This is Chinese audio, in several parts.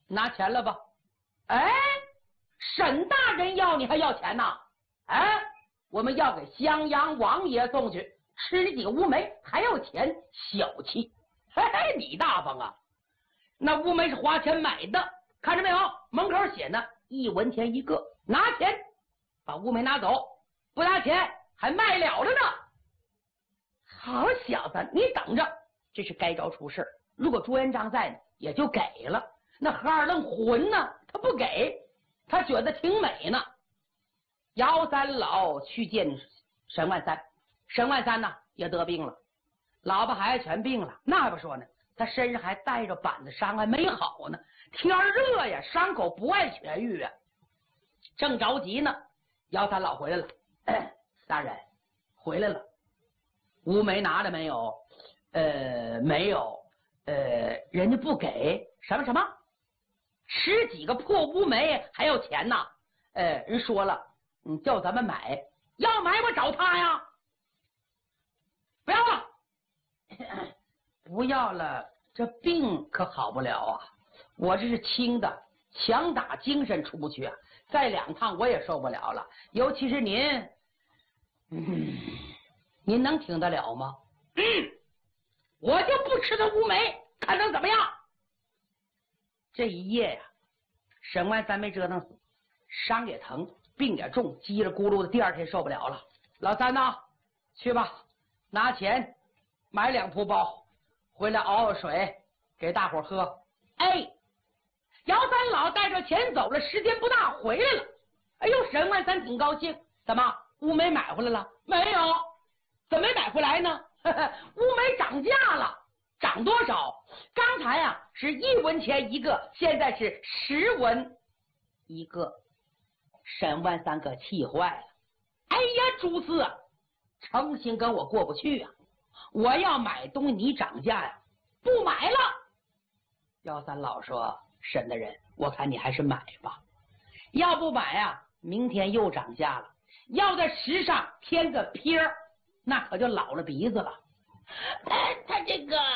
拿钱了吧？哎，沈大人要你还要钱呐？哎，我们要给襄阳王爷送去，吃你几个乌梅还要钱，小气！嘿嘿，你大方啊！那乌梅是花钱买的，看着没有？门口写呢，1文钱一个，拿钱把乌梅拿走，不拿钱还卖了了呢。好小子，你等着，这是该着出事。如果朱元璋在呢，也就给了。那何二愣混呢，他不给，他觉得挺美呢。姚三老去见沈万三，沈万三呢也得病了，老婆孩子全病了，那还不说呢，他身上还带着板子伤，还没好呢。天热呀，伤口不爱痊愈啊，正着急呢。姚三老回来了，大人回来了，乌梅拿了没有？没有。人家不给。什么？吃几个破乌梅还要钱呐？人说了，叫咱们买，要买我找他呀。不要了，不要了，这病可好不了啊！我这是轻的，强打精神出不去啊，再2趟我也受不了了。尤其是您，您能挺得了吗？我就不吃这乌梅，看能怎么样？这一夜呀，沈万三没折腾死，伤也疼，病也重，叽里咕噜的，第2天受不了了。老三呐，去吧，拿钱买2铺包，回来熬水给大伙喝。哎，姚三老带着钱走了，时间不大回来了。哎呦，沈万三挺高兴，怎么乌梅买回来了？没有，怎么没买回来呢？乌梅涨价了，涨多少？刚才啊是1文钱一个，现在是10文一个。沈万三可气坏了。哎呀，朱四啊，诚心跟我过不去啊！我要买东西你涨价呀，不买了。姚三老说：“沈大人，我看你还是买吧，要不买啊，明天又涨价了，要在石上添个撇儿，那可就老了鼻子了。”他这个，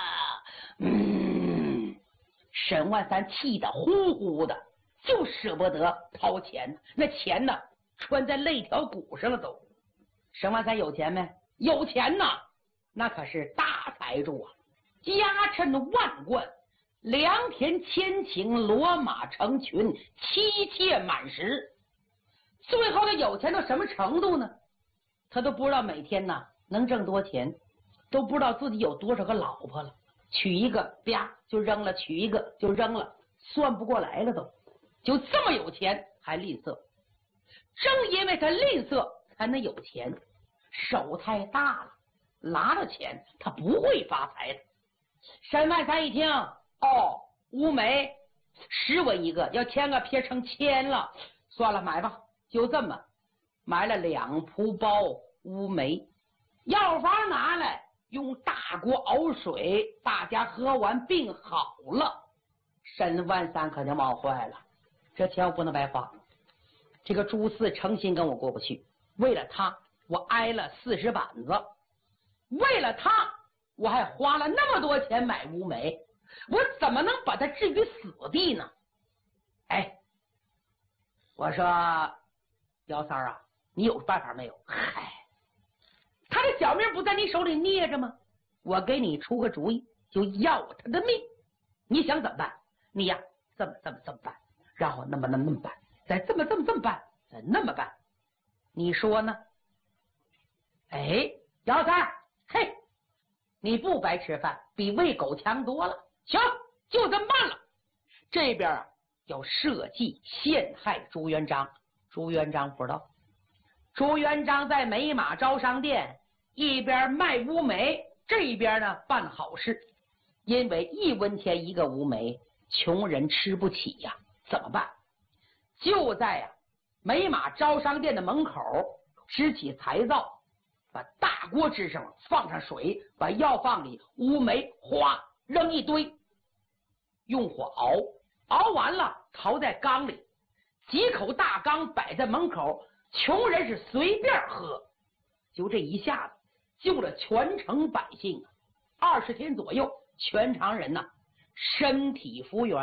沈万三气得呼呼的，就舍不得掏钱，那钱呢，穿在肋条骨上了都。沈万三有钱没？有钱呐，那可是大财主啊，家趁万贯，良田千顷，骡马成群，妻妾满室。最后他有钱到什么程度呢？他都不知道每天呢能挣多钱，都不知道自己有多少个老婆了，娶一个啪就扔了，娶一个就扔了，算不过来了都。就这么有钱还吝啬，正因为他吝啬才能有钱，手太大了，拿着钱他不会发财的。沈万三一听，乌梅10文一个，要添个撇成1000了，算了，买吧。就这么买了2铺包乌梅，药方拿来，用大锅熬水，大家喝完病好了。沈万三可就冒坏了，这钱我不能白花，这个朱四诚心跟我过不去，为了他我挨了40板子，为了他我还花了那么多钱买乌梅，我怎么能把他置于死地呢？哎，我说姚三啊，你有办法没有？嗨，他的小命不在你手里捏着吗？我给你出个主意，就要他的命，你想怎么办？你呀，这么办，然后那么办，再这么办，再那么办，你说呢？哎，姚三，嘿，你不白吃饭，比喂狗强多了。行，就这么办了。这边啊要设计陷害朱元璋，朱元璋不知道。朱元璋在美马招商店一边卖乌梅，这一边呢办好事，因为1文钱一个乌梅，穷人吃不起呀，怎么办？就在美马招商店的门口支起柴灶，把大锅支上，放上水，把药放里，乌梅哗扔一堆，用火熬完了淘在缸里，几口大缸摆在门口，穷人是随便喝。就这一下子救了全城百姓，20天左右，全场人身体复原，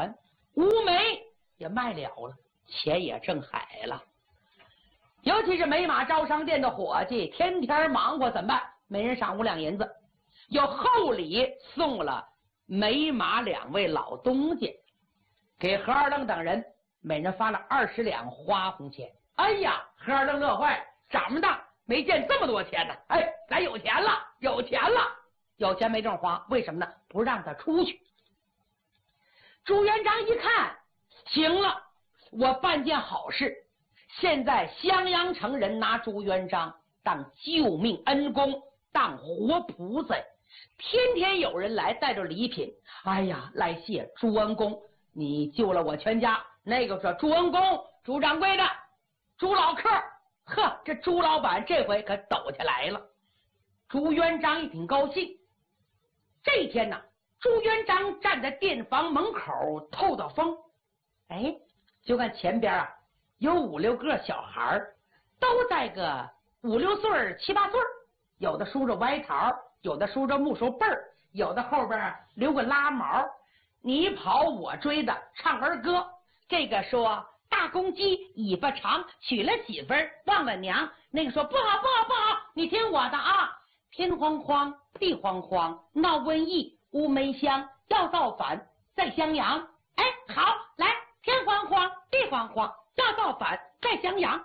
乌梅也卖了了，钱也挣海了。尤其是美马招商店的伙计，天天忙活怎么办？每人赏5两银子，又厚礼送了美马2位老东家，给何二愣等人每人发了20两花红钱。哎呀，何二愣乐坏了，长大没见这么多钱呢！哎，咱有钱了，有钱了，有钱没地方花，为什么呢？不让他出去。朱元璋一看，行了，我办件好事。现在襄阳城人拿朱元璋当救命恩公，当活菩萨，天天有人来带着礼品。哎呀，来谢朱恩公，你救了我全家。那个说朱恩公，朱掌柜的，朱老客，呵，这朱老板这回可抖起来了。朱元璋一挺高兴。这天呢，朱元璋站在店房门口透透风，哎，就看前边啊有5、6个小孩，都在个5、6岁、7、8岁，有的梳着歪桃，有的梳着木手背儿，有的后边留个拉毛，你跑我追的唱儿歌。这个说大公鸡尾巴长，娶了媳妇忘了娘。那个说不好不好不好，你听我的啊！天慌慌地慌慌，闹瘟疫乌梅香，要造反在襄阳。哎，好，来，天慌慌地慌慌，要造反在襄阳。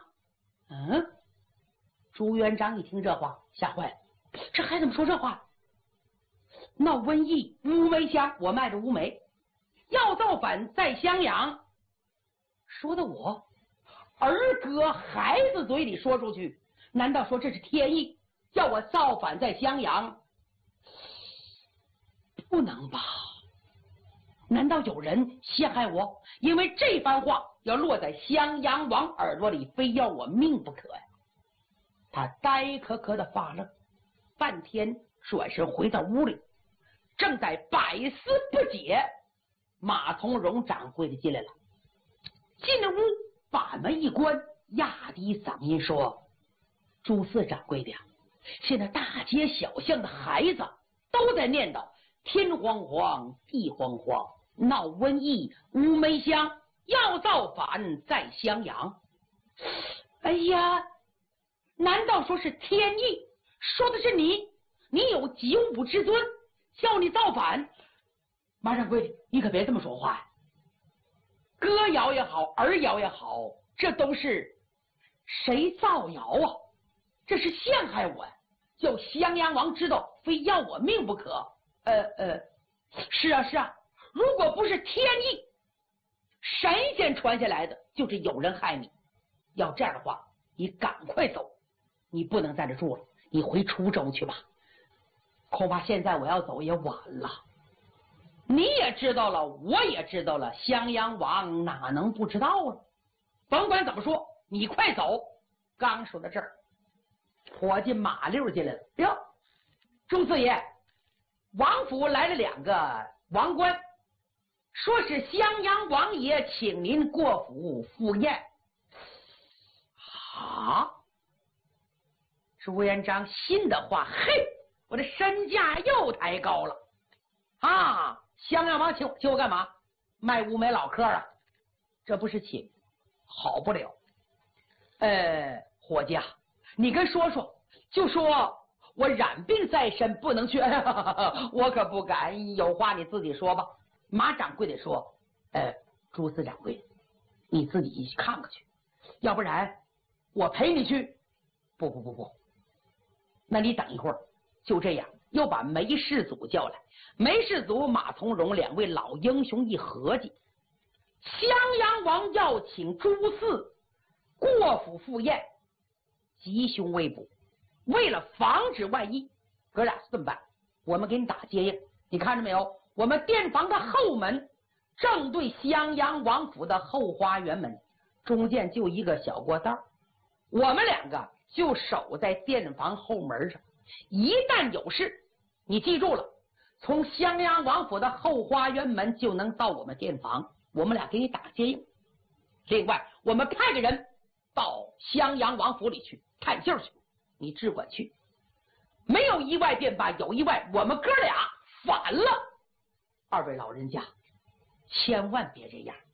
朱元璋一听这话，吓坏了，这孩子们说这话？闹瘟疫乌梅香，我卖着乌梅，要造反在襄阳，说的我儿歌孩子嘴里说出去，难道说这是天意，要我造反在襄阳？不能吧？难道有人陷害我？因为这番话要落在襄阳王耳朵里，非要我命不可呀！他呆磕磕的发愣，半天转身回到屋里，正在百思不解。马从容掌柜的进来了，进了屋，把门一关，压低嗓音说：“朱四掌柜的，现在大街小巷的孩子都在念叨天慌慌地慌慌，闹瘟疫乌梅香，要造反在襄阳。”哎呀，难道说是天意？说的是你有九五之尊，叫你造反？马掌柜的，你可别这么说话呀！歌谣也好，儿谣也好，这都是谁造谣啊？这是陷害我呀！叫襄阳王知道，非要我命不可。是啊是啊，如果不是天意，神仙传下来的，就是有人害你。要这样的话，你赶快走，你不能在这住了，你回滁州去吧。恐怕现在我要走也晚了。你也知道了，我也知道了，襄阳王哪能不知道啊？甭管怎么说，你快走。刚说到这儿，伙计马六进来了。哟，朱四爷，王府来了2个王官，说是襄阳王爷请您过府赴宴。啊！朱元璋心的话，嘿，我的身价又抬高了啊！襄阳王请我干嘛？卖乌梅老客啊？这不是请，好不了。伙计啊，你跟说说，就说我染病在身，不能去。我可不敢，有话你自己说吧。马掌柜的说：“朱四掌柜，你自己看看去，要不然我陪你去。”不，那你等一会儿。就这样，又把梅世祖叫来。梅世祖、马从容2位老英雄一合计，襄阳王要请朱四过府赴宴，吉凶未卜。为了防止万一，哥俩这么办，我们给你打接应。你看着没有？我们店房的后门正对襄阳王府的后花园门，中间就一个小过道，我们2个就守在店房后门上。一旦有事，你记住了，从襄阳王府的后花园门就能到我们店房，我们俩给你打接应。另外，我们派个人到襄阳王府里去探信去，你只管去，没有意外便罢，有意外我们哥俩反了。2位老人家千万别这样，